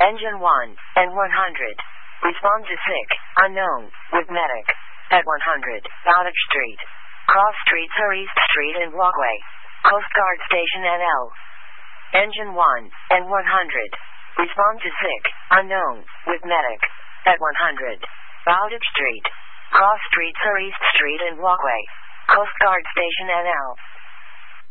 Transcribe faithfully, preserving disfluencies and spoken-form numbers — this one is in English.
Engine one and one hundred. Respond to sick, unknown, with medic. At one hundred, Bowditch Street. Cross Street, Sir East Street and Walkway. Coast Guard Station N L. Engine one and one hundred. Respond to sick, unknown, with medic. At one hundred, Bowditch Street. Cross Street, Sir East Street and Walkway. Coast Guard Station N L.